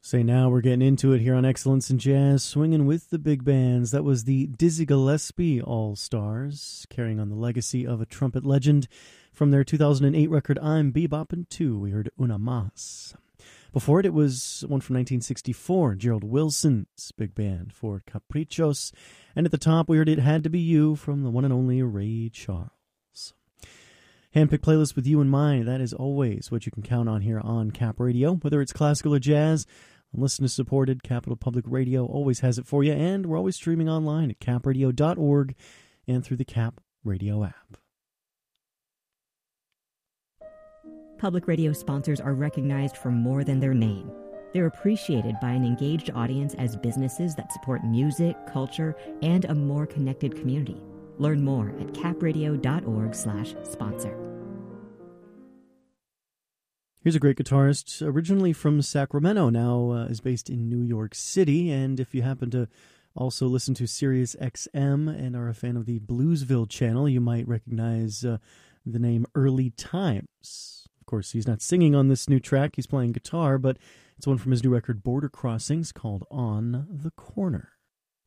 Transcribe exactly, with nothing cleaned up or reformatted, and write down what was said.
Say now we're getting into it here on Excellence in Jazz, swinging with the big bands. That was the Dizzy Gillespie All-Stars, carrying on the legacy of a trumpet legend. From their two thousand eight record, I'm Beboppin' two, we heard Una Mas. Before it, it was one from nineteen sixty-four, Gerald Wilson's big band for Caprichos. And at the top, we heard It Had to Be You from the one and only Ray Charles. Handpicked playlist with you in mind, that is always what you can count on here on Cap Radio, whether it's classical or jazz. Listener-supported Capital Public Radio always has it for you, and we're always streaming online at cap radio dot org and through the Cap Radio app. Public radio sponsors are recognized for more than their name. They're appreciated by an engaged audience as businesses that support music, culture, and a more connected community. Learn more at cap radio dot org slash sponsor. Here's a great guitarist, originally from Sacramento, now uh, is based in New York City. And if you happen to also listen to Sirius X M and are a fan of the Bluesville channel, you might recognize uh, the name Early Times. Of course, he's not singing on this new track, he's playing guitar, but it's one from his new record, Border Crossings, called On the Corner.